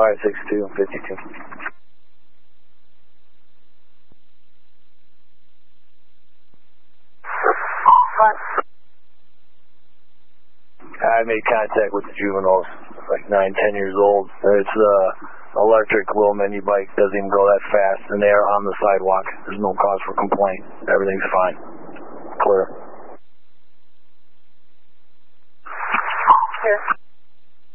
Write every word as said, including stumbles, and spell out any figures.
five six two, fifty-two. I made contact with the juveniles, like nine, ten years old. It's uh, electric little mini bike, doesn't even go that fast, and they are on the sidewalk. There's no cause for complaint. Everything's fine. Clear. Clear.